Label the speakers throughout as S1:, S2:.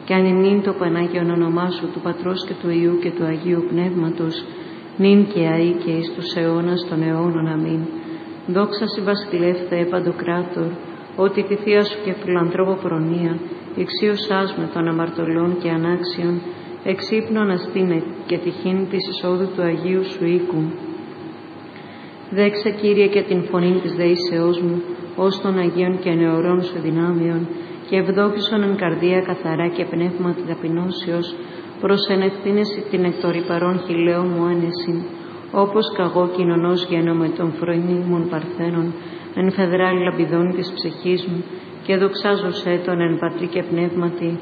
S1: και ανυμνήν το Πανάγιον όνομά σου, του Πατρός και του Υιού και του Αγίου Πνεύματος, νυν και αεί και εις τους αιώνας των αιώνων. Αμήν. Δόξα σοι βασιλεύ Θεέ Παντοκράτορ, ότι τη θεία σου και φιλανθρώπο προνοία, εξίωσάς με των αμαρτωλών και ανάξιων, εξύπνων αστήνε και τυχήν της εισόδου του Αγίου σου οίκου. Δέξα, Κύριε, και την φωνή της δεήσεώς μου, ως των Αγίων και νεωρών σου δυνάμειων, και ευδόχησον εν καρδία καθαρά και πνεύματι ταπεινώσεως, προς ενευθύνεση την εκ των ρυπαρών χειλαίων μου άνεση, όπως καγώ κοινωνός γένομαι των φροηνίμων παρθένων, εν φεδράλη λαμπιδών της ψυχής μου, και δοξάζω σε τον εν πατρί και πνεύματι,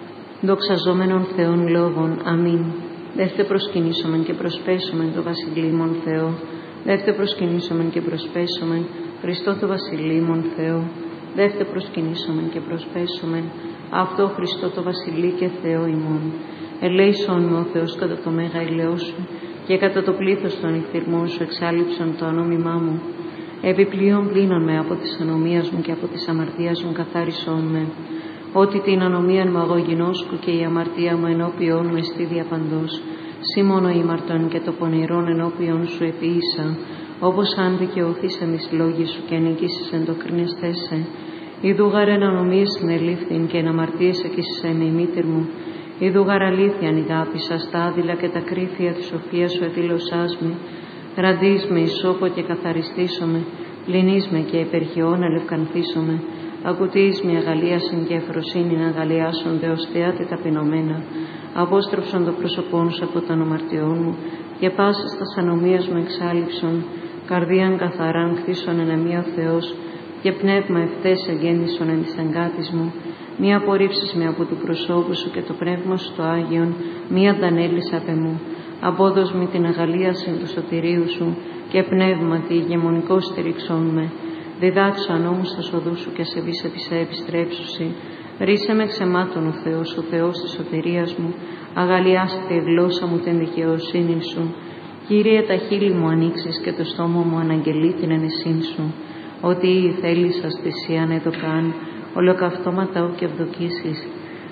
S1: δοξαζόμενων Θεών λόγων. Αμήν. Δεύτε προσκυνήσομεν και προσπέσομεν το βασιλείμον Θεό. Δεύτε προσκυνήσομεν και προσπέσομεν Χριστό το βασιλείμον Θεό. Δεύτε προσκυνήσομεν και προσπέσομεν αυτό Χριστό το βασιλεί και Θεό ημών. Ελέησον με ο Θεός κατά το μέγα ηλαιό σου, και κατά το πλήθος των νυχθυρμών σου εξάλληψον το ανόμημά μου. Επιπλέον πλύνον με από της ανομίας μου και από της αμαρτίας μου καθάρισον με. Ότι την ανομίαν μου αγωγινώσκου και η αμαρτία μου ενώπιον μου εστί διαπαντός. Σύ μόνο ήμαρτον και το πονηρόν ενώπιον σου επίησα, όπως αν δικαιωθήσαν εις λόγοι σου και νικήσεις εν το κρίνεσθέσαι. Ιδού γαρ εν ανομίες συνελήφθην και εν αμαρτίες εκείσαι με η μήτηρ μου. Ιδού γαρ αλήθειαν ηγάπησα στα άδειλα και τα κρύφια της σοφίας σου εδήλωσάς με. Ραντείς με ισόπο και καθαριστήσομαι, πλυνείς με και υπερχιών αλευκανθήσομαι. Ακουτείς με αγαλίασιν και ευφροσύνην αγαλιάσονται ως θεάτη ταπεινωμένα. Απόστρεψον το πρόσωπόν σου από των αμαρτιών μου, και πάσης τας ανομίας μου εξάλληψον. Καρδίαν καθαράν χτίσον εν εμεί ο Θεός, και πνεύμα ευτές εγγέννησον εν της εγκάτης μου. Μη απορρίψεις με από του προσώπου σου και το πνεύμα σου το Άγιον, μη αντανέλεις απ' εμού. Απόδος μη την αγαλίασιν του σωτηρίου σου, και πνεύματι ηγεμονικό στηριξόν με. Διδάξαν όμως τα οδού σου και σε βήσε της επιστρέψουσι. Ρίσε με ξεμάτων ο Θεός της σωτηρίας μου, αγαλιάστε η γλώσσα μου την δικαιοσύνη σου. Κύριε, τα χείλη μου ανοίξεις και το στόμα μου αναγγελεί την ενεσύν σου. Ότι η θέλησας θυσίαν εδωκάν, ολοκαυτώματα ου και ευδοκίσεις.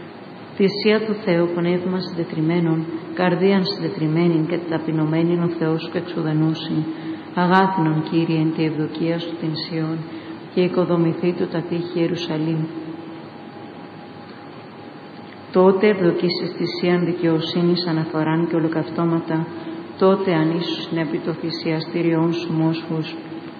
S1: Θυσία του Θεού πνεύμα συντετριμένων, καρδίαν συντετριμένην και ταπεινωμένην ο Θεός σου εξουδενούσιν. Αγάθινον, Κύριε, εν τη ευδοκία σου την Σιών, και οικοδομηθεί του τα τείχη Ιερουσαλήμ. Τότε ευδοκίσεις θυσίαν δικαιοσύνης αναφοράν και ολοκαυτώματα, τότε αν ίσως συνέπει το θυσιαστήριόν σου μόσχους.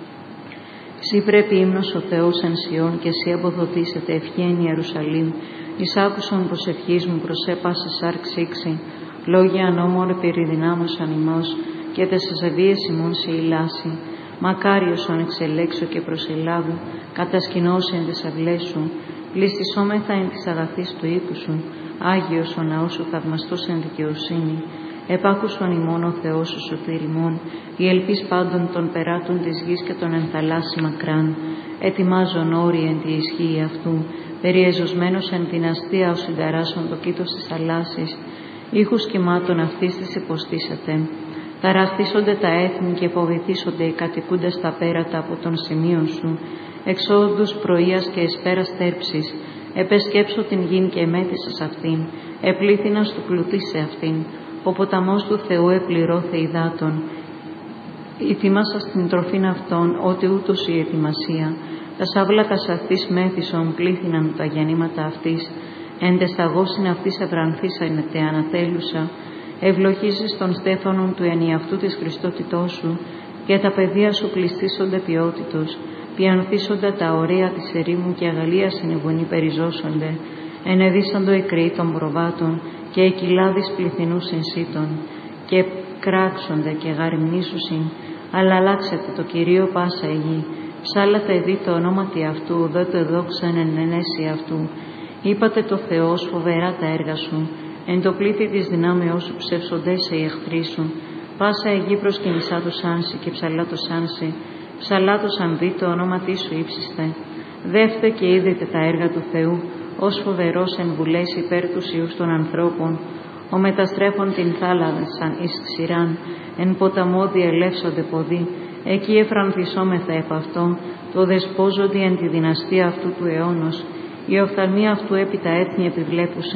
S1: Σύ πρέπει ύμνος ο Θεός εν Σιών, και σύ αποδοτήσετε ευχή εν Ιερουσαλήμ. Εις άκουσον προσευχής μου προσέπασε σάρξ ήξη, λόγια ανώμορ περιδυνάμωσαν ημός, και τες ασεβίες ημών σε ηλάση. Μακάριος ον εξελέξω και προσελάβω, κατασκηνώσει εν τες αυλές σου. Πληστισόμεθα εν της αγαθής του οίκου σου, Άγιος ο ναός σου θαυμαστός εν δικαιοσύνη. Επάκουσον ημών ο Θεός ο σωτήρ ημών, η ελπίς πάντων των περάτων της γης και των εν θαλάσσι μακράν. Ετοιμάζον όροι εν τη ισχύει αυτού, περιεζωσμένος εν την αστεία ο συνταράσσον το κήτος της θαλάσσης. Ήχους κυμάτων αυτής της υποστήσατε. Ταραχτήσονται τα έθνη και φοβηθήσονται οι κατοικούντες στα πέρατα από των σημείων σου. Εξόδους πρωίας και εσπέρας τέρψης. Επεσκέψω την γην και εμέθησας αυτήν. Επλήθυνας του πλουτίσε αυτήν. Ο ποταμός του Θεού επληρώθε υδάτων. Ηθιμάσας την τροφήν αυτών, ότι ούτως η ετοιμασία. Τα σάβλακας αυτής μέθησον πλήθυναν τα γεννήματα αυτής. Εν τεσταγώσιν αυτής ευρανθήσανεται ανατέλουσα. Ευλογήσεις των στέφανων του ενιαυτού της Χριστότητός σου, και τα παιδεία σου πληστήσονται ποιότητος. Πιανθήσονται τα ωραία της ερήμου και αγαλία συνεβονή περιζώσονται. Ενεδίσαντο οι κρυοί των προβάτων, και οι κοιλάδεις πληθυνούς συνσύτων, και κράξονται και γαριμνήσουσιν, αλλά αλλάξετε το Κυρίο πάσα η γη. Ψάλατε εδί το ονόματι αυτού, δότε δόξαν εν ενέση αυτού. Είπατε το Θεός φοβερά τα έργα σου, εν το πλήθη της δυνάμεώς σου ψεύσοντες οι εχθροί σου. Πάσα η γη προσκυνησά το σάνσι και ψαλά το σάνσι, ψαλά το σαν δι το ονόματί σου ύψιστε. Δεύτε και είδετε τα έργα του Θεού, ως φοβερός εν βουλές υπέρ τους ιούς των ανθρώπων. Ο μεταστρέφων την θάλασσαν εις ξηράν, εν ποταμό διελεύσονται ποδοί. Εκεί εφρανθισόμεθα επ' αυτό, το δεσπόζοντι εν τη δυναστεία αυτού του αιώνος. Η οφθαλμία αυτού επί τα έθνη επιβλέπουσιν.